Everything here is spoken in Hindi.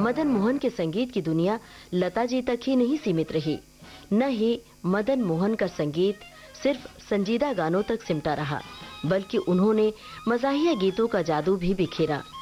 मदन मोहन के संगीत की दुनिया लता जी तक ही नहीं सीमित रही, न ही मदन मोहन का संगीत सिर्फ संजीदा गानों तक सिमटा रहा, बल्कि उन्होंने मज़ाहिया गीतों का जादू भी बिखेरा।